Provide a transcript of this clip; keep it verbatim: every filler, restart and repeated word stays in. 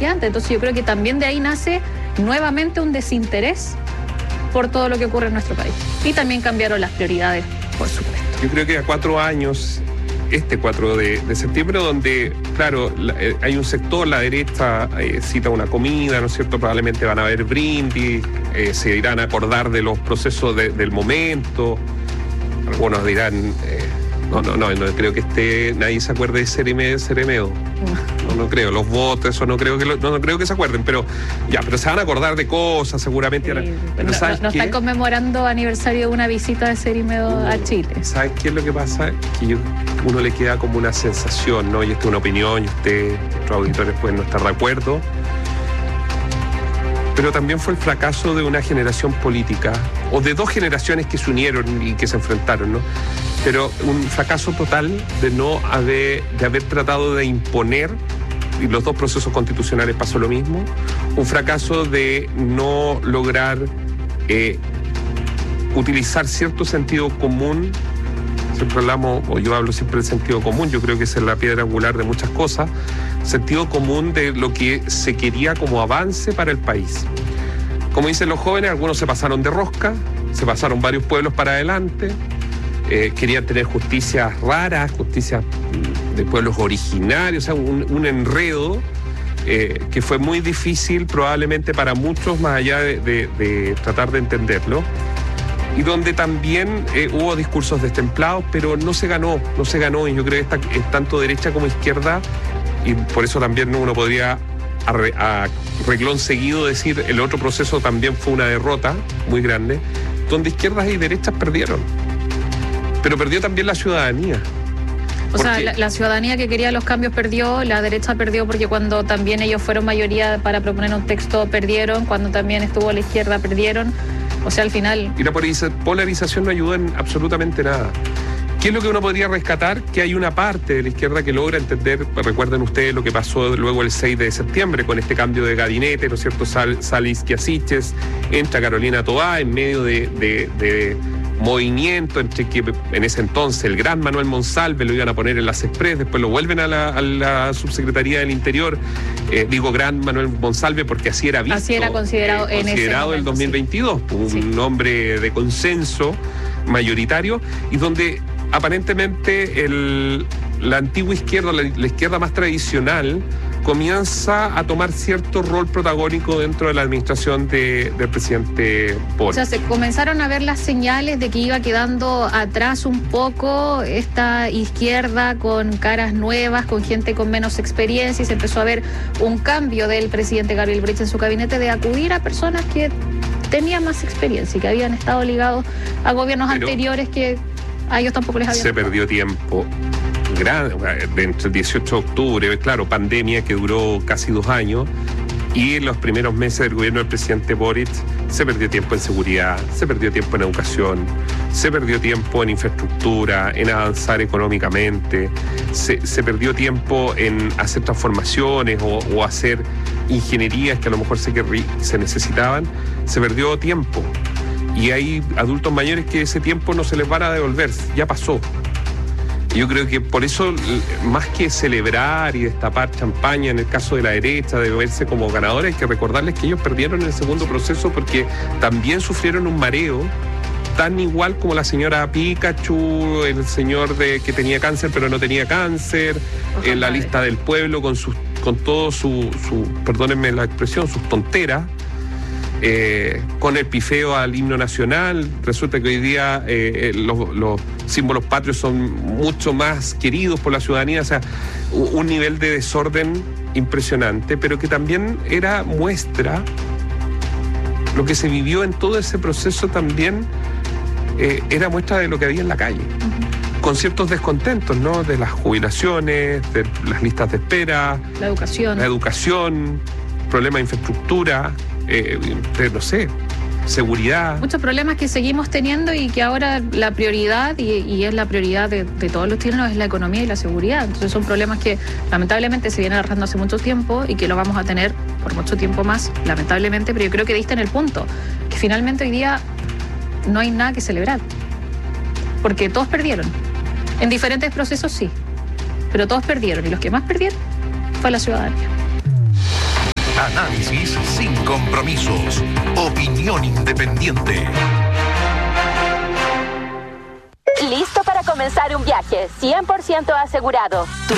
que antes. Entonces yo creo que también de ahí nace nuevamente un desinterés por todo lo que ocurre en nuestro país. Y también cambiaron las prioridades, por supuesto. Yo creo que a cuatro años, este cuatro de, de septiembre, donde, claro, la, eh, hay un sector, la derecha eh, cita una comida, ¿no es cierto? Probablemente van a haber brindis, eh, se irán a acordar de los procesos de, del momento. Algunos dirán, eh, no, no, no, no creo que esté, nadie se acuerde de Ceremedo, Ceremedo. No, no creo, los votos, eso no creo que lo, no, no creo que se acuerden, pero ya, pero se van a acordar de cosas seguramente. Sí, ahora, pero no, ¿sabes no, no qué? están conmendo aniversario de una visita de Ceremedo Uh, a Chile. ¿Sabes qué es lo que pasa? Que yo, uno le queda como una sensación, ¿no? Y esto es una opinión, y usted, nuestros auditores pueden no estar de acuerdo, pero también fue el fracaso de una generación política, o de dos generaciones que se unieron y que se enfrentaron, ¿no? Pero un fracaso total de no haber, de haber tratado de imponer, y los dos procesos constitucionales pasó lo mismo, un fracaso de no lograr eh, utilizar cierto sentido común. Siempre hablamos, o yo hablo siempre del sentido común, yo creo que esa es la piedra angular de muchas cosas, sentido común de lo que se quería como avance para el país. Como dicen los jóvenes, algunos se pasaron de rosca, se pasaron varios pueblos para adelante, eh, querían tener justicias raras, justicias de pueblos originarios, o sea, un, un enredo eh, que fue muy difícil probablemente para muchos, más allá de, de, de tratar de entenderlo. Y donde también eh, hubo discursos destemplados, pero no se ganó, no se ganó, y yo creo que esta, es tanto derecha como izquierda, y por eso también uno podría a, re, a reglón seguido decir el otro proceso también fue una derrota muy grande, donde izquierdas y derechas perdieron, pero perdió también la ciudadanía. O sea, la, la ciudadanía que quería los cambios perdió, la derecha perdió porque cuando también ellos fueron mayoría para proponer un texto perdieron, cuando también estuvo la izquierda perdieron. O sea, al final... Y la polarización no ayuda en absolutamente nada. ¿Qué es lo que uno podría rescatar? Que hay una parte de la izquierda que logra entender, recuerden ustedes lo que pasó luego el seis de septiembre con este cambio de gabinete, ¿no es cierto? Sal, sale Isquiasiches, entra Carolina Toá en medio de, de, de movimiento entre que en ese entonces el gran Manuel Monsalve lo iban a poner en las Express, después lo vuelven a la, a la Subsecretaría del Interior, eh, digo gran Manuel Monsalve porque así era visto, así era considerado, eh, en considerado ese el dos mil veintidós, sí. Un sí. hombre de consenso mayoritario, y donde aparentemente el, la antigua izquierda, la, la izquierda más tradicional, comienza a tomar cierto rol protagónico dentro de la administración de, del presidente Boric. O sea, se comenzaron a ver las señales de que iba quedando atrás un poco esta izquierda con caras nuevas, con gente con menos experiencia, y se empezó a ver un cambio del presidente Gabriel Boric en su gabinete de acudir a personas que tenían más experiencia y que habían estado ligados a gobiernos Pero anteriores que a ellos tampoco les habían... Se perdió tiempo grande, entre el dieciocho de octubre, claro, pandemia que duró casi dos años, y en los primeros meses del gobierno del presidente Boric se perdió tiempo en seguridad, se perdió tiempo en educación, se perdió tiempo en infraestructura, en avanzar económicamente, se, se perdió tiempo en hacer transformaciones o, o hacer ingenierías que a lo mejor se, se necesitaban, se perdió tiempo. Y hay adultos mayores que ese tiempo no se les van a devolver, ya pasó. Yo creo que por eso, más que celebrar y destapar champaña en el caso de la derecha, de verse como ganadores, hay que recordarles que ellos perdieron el segundo proceso porque también sufrieron un mareo, tan igual como la señora Pikachu, el señor de que tenía cáncer pero no tenía cáncer, Ojalá en la lista del pueblo con sus, con todo su, su, perdónenme la expresión, sus tonteras. Eh, con el pifeo al himno nacional. Resulta que hoy día eh, los, los símbolos patrios son mucho más queridos por la ciudadanía, o sea, un nivel de desorden impresionante, pero que también era muestra, lo que se vivió en todo ese proceso también eh, era muestra de lo que había en la calle, uh-huh. con ciertos descontentos, ¿no? De las jubilaciones, de las listas de espera, la educación, la educación, problemas de infraestructura, Eh, no sé, seguridad. Muchos problemas que seguimos teniendo y que ahora la prioridad, y, y es la prioridad de, de todos los chilenos, es la economía y la seguridad. Entonces son problemas que lamentablemente se vienen arrastrando hace mucho tiempo y que lo vamos a tener por mucho tiempo más, lamentablemente, pero yo creo que diste en el punto, que finalmente hoy día no hay nada que celebrar, porque todos perdieron. En diferentes procesos sí, pero todos perdieron, y los que más perdieron fue la ciudadanía. Análisis sin compromisos. Opinión independiente. ¿Listo para comenzar un viaje cien por ciento asegurado?